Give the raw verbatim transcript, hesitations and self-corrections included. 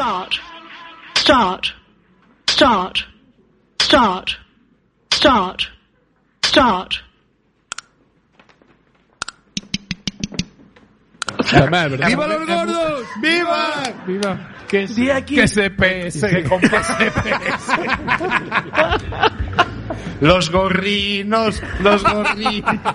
Start. Start. Start. Start. Start. Start. ¡Viva los gordos! ¡Viva! ¡Viva! Que se, aquí. Que se pese, que se pese. Los gorrinos, los gorrinos.